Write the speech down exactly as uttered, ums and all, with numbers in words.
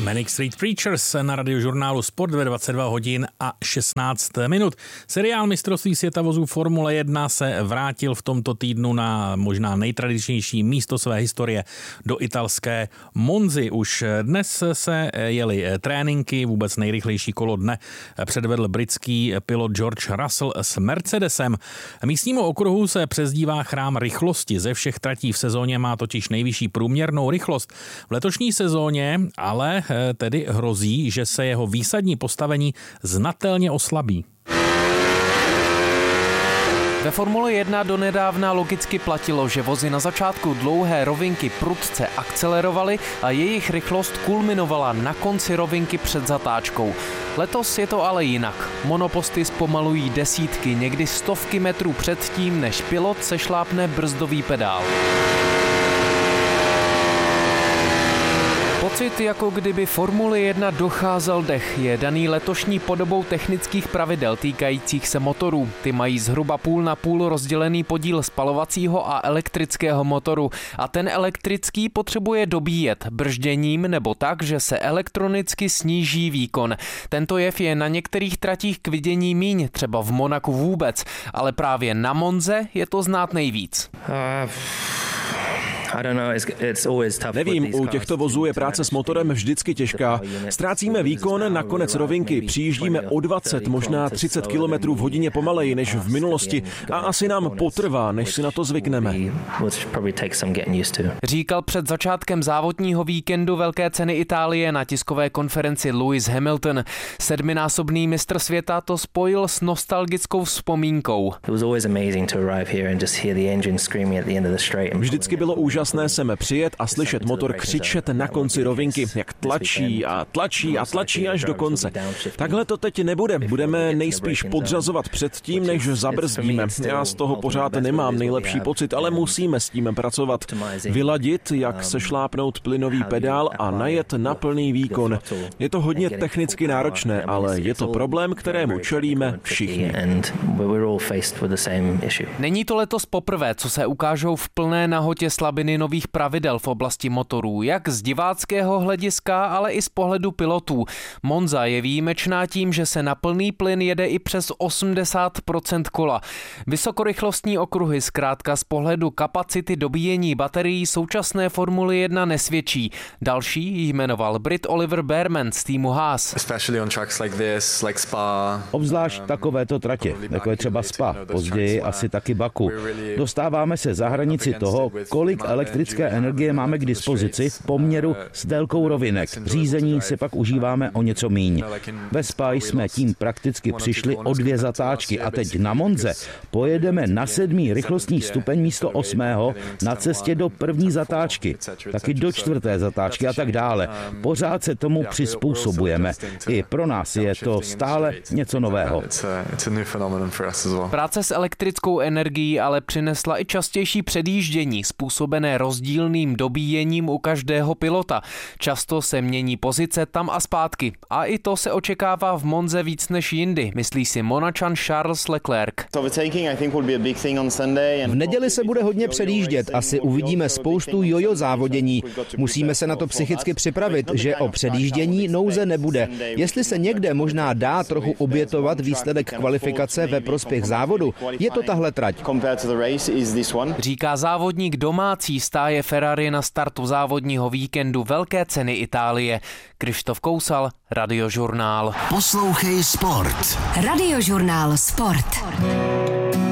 Manic Street Preachers na Radiožurnálu Sport ve dvacet dva hodin a šestnáct minut. Seriál mistrovství světa vozů Formule jedna se vrátil v tomto týdnu na možná nejtradičnější místo své historie do italské Monzy. Už dnes se jeli tréninky, vůbec nejrychlejší kolo dne předvedl britský pilot George Russell s Mercedesem. Místnímu okruhu se přezdívá chrám rychlosti. Ze všech tratí v sezóně má totiž nejvyšší průměrnou rychlost. V letošní sezóně ale tedy hrozí, že se jeho výsadní postavení znatelně oslabí. Ve Formule jedna donedávna logicky platilo, že vozy na začátku dlouhé rovinky prudce akcelerovaly a jejich rychlost kulminovala na konci rovinky před zatáčkou. Letos je to ale jinak. Monoposty zpomalují desítky, někdy stovky metrů před tím, než pilot sešlápne brzdový pedál. Pocit, jako kdyby Formule jedna docházel dech, je daný letošní podobou technických pravidel týkajících se motorů. Ty mají zhruba půl na půl rozdělený podíl spalovacího a elektrického motoru a ten elektrický potřebuje dobíjet bržděním nebo tak, že se elektronicky sníží výkon. Tento jev je na některých tratích k vidění míň, třeba v Monaku vůbec, ale právě na Monze je to znát nejvíc. Uh... Nevím, u těchto vozů je práce s motorem vždycky těžká. Ztrácíme výkon, na konec rovinky přijíždíme o dvacet, možná třicet kilometrů v hodině pomaleji než v minulosti a asi nám potrvá, než si na to zvykneme. Říkal před začátkem závodního víkendu Velké ceny Itálie na tiskové konferenci Lewis Hamilton. Sedminásobný mistr světa to spojil s nostalgickou vzpomínkou. Vždycky bylo úžasné sem přijet a slyšet motor křičet na konci rovinky, jak tlačí a tlačí a tlačí až do konce. Takhle to teď nebude. Budeme nejspíš podřazovat před tím, než zabrzdíme. Já z toho pořád nemám nejlepší pocit, ale musíme s tím pracovat. Vyladit, jak se šlápnout plynový pedál a najet na plný výkon. Je to hodně technicky náročné, ale je to problém, kterému čelíme všichni. Není to letos poprvé, co se ukážou v plné nahotě slabiny nových pravidel v oblasti motorů, jak z diváckého hlediska, ale i z pohledu pilotů. Monza je výjimečná tím, že se na plný plyn jede i přes osmdesát procent kola. Vysokorychlostní okruhy zkrátka z pohledu kapacity dobíjení baterií současné Formule jedna nesvědčí. Další jmenoval Brit Oliver Bearman z týmu Haas. Obzvlášť takovéto tratě, jako je třeba Spa, později asi taky Baku. Dostáváme se za hranici toho, kolik elektrické energie máme k dispozici v poměru s délkou rovinek. V řízení si pak užíváme o něco míň. Ve Spa jsme tím prakticky přišli o dvě zatáčky a teď na Monze pojedeme na sedmý rychlostní stupeň místo osmého na cestě do první zatáčky, taky do čtvrté zatáčky a tak dále. Pořád se tomu přizpůsobujeme. I pro nás je to stále něco nového. Práce s elektrickou energií ale přinesla i častější předjíždění způsobené rozdílným dobíjením u každého pilota. Často se mění pozice tam a zpátky. A i to se očekává v Monze víc než jindy, myslí si Monačan Charles Leclerc. V neděli se bude hodně předjíždět, asi uvidíme spoustu jojo závodění. Musíme se na to psychicky připravit, že o předjíždění nouze nebude. Jestli se někde možná dá trochu obětovat výsledek kvalifikace ve prospěch závodu, je to tahle trať. Říká závodník domácí stáje Ferrari na startu závodního víkendu Velké ceny Itálie. Krištof Kousal, Radiožurnál. Poslouchej Sport. Radiožurnál Sport.